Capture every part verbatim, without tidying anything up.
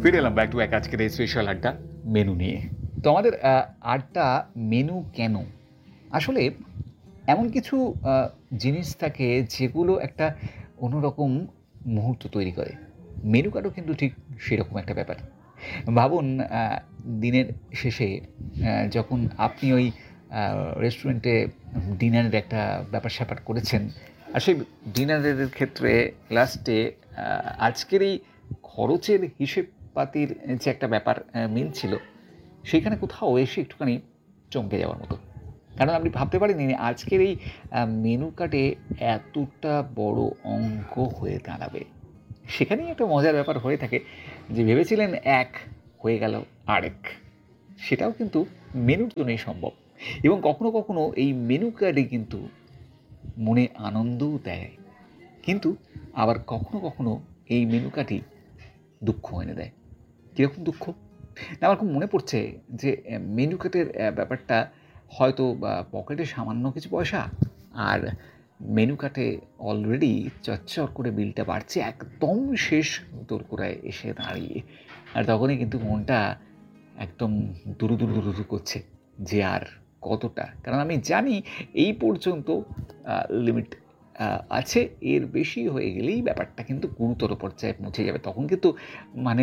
ফিরে এলাম back to back আজকের এই স্পেশাল আড্ডা মেনু নিয়ে। তো আমাদের আড্ডা মেনু কেন? আসলে এমন কিছু জিনিস থাকে যেগুলো একটা অন্যরকম মুহূর্ত তৈরি করে। মেনু কার্ডও কিন্তু ঠিক সেরকম একটা ব্যাপার। ভাবুন দিনের শেষে যখন আপনি ওই রেস্টুরেন্টে ডিনারের একটা ব্যাপার স্যাপার করেছেন, আর সেই ডিনারের ক্ষেত্রে লাস্টে আজকের এই খরচের হিসেব পাতির যে একটা ব্যাপার মিলছিল, সেখানে কোথাও এসে একটুখানি চমকে যাওয়ার মতো। কারণ আপনি ভাবতে পারেননি আজকের এই মেনু কার্ডে এতটা বড় অঙ্ক হয়ে দাঁড়াবে। সেখানেই একটা মজার ব্যাপার হয়ে থাকে যে ভেবেছিলেন এক, হয়ে গেল আরেক। সেটাও কিন্তু মেনুর জন্যই সম্ভব। এবং কখনো কখনো এই মেনু কার্ডে কিন্তু মনে আনন্দও দেয়, কিন্তু আবার কখনো কখনো এই মেনু কার্ডই দুঃখ এনে দেয়। কীরকম দুঃখ? না, আমার খুব মনে পড়ছে যে মেনু কার্ডের ব্যাপারটা হয়তো পকেটে সামান্য কিছু পয়সা, আর মেনু কার্ডে অলরেডি চচ্চর করে বিলটা বাড়ছে একদম শেষ দোরগোড়ায় এসে দাঁড়িয়ে। আর তখনই কিন্তু মনটা একদম দুরু দুরু দুরু দুরু করছে যে আর কতটা, কারণ আমি জানি এই পর্যন্ত লিমিট আছে, এর বেশি হয়ে গেলেই ব্যাপারটা কিন্তু গুরুতর পর্যায়ে পৌঁছে যাবে। তখন কিন্তু মানে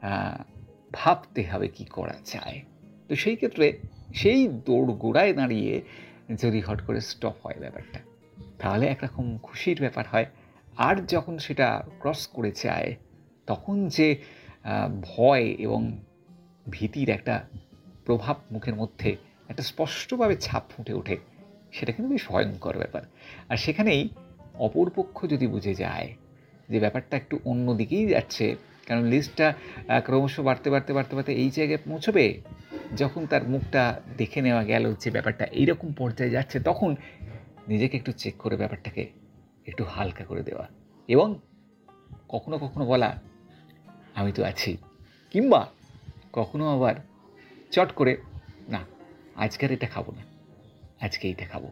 ভাবতে হবে কি করা যায়। তো সেই ক্ষেত্রে সেই দোরগোড়ায় দাঁড়িয়ে যদি হট করে স্টপ হয় ব্যাপারটা, তাহলে একরকম খুশির ব্যাপার হয়। আর যখন সেটা ক্রস করে যায়, তখন যে ভয় এবং ভীতির একটা প্রভাব মুখের মধ্যে একটা স্পষ্টভাবে ছাপ ফুটে ওঠে, সেটা কিন্তু বেশ ভয়ঙ্কর ব্যাপার। আর সেখানেই অপরপক্ষ যদি বুঝে যায় যে ব্যাপারটা একটু অন্য দিকেই যাচ্ছে, কারণ লিস্টটা ক্রমশ বাড়তে বাড়তে বাড়তে বাড়তে এই জায়গায় পৌঁছবে, যখন তার মুখটা দেখে নেওয়া গেল যে ব্যাপারটা এইরকম পর্যায়ে যাচ্ছে, তখন নিজেকে একটু চেক করে ব্যাপারটাকে একটু হালকা করে দেওয়া এবং কখনো কখনো বলা আমি তো আছি, কিংবা কখনো আবার চট করে না, আজকের এটা খাবো না, আজকে এইটা খাবো।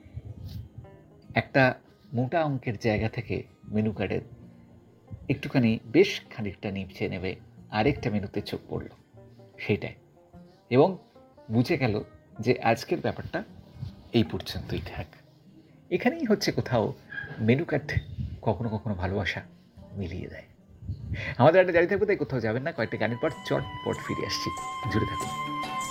একটা মোটা অঙ্কের জায়গা থেকে মেনু কার্ডের একটুখানি বেশ খানিকটা নিচে নেবে আরেকটা মেনুতে চোখ পড়ল, সেইটাই, এবং বুঝে গেল যে আজকের ব্যাপারটা এই পর্যন্তই থাক। এখানেই হচ্ছে কোথাও মেনু কার্ড কখনো কখনো ভালোবাসা মিলিয়ে দেয়। আমাদের একটা জারি থাকবে, তাই কোথাও যাবেন না। কয়েকটা গানের পর চটপট ফিরে আসছি, জুড়ে থাকুন।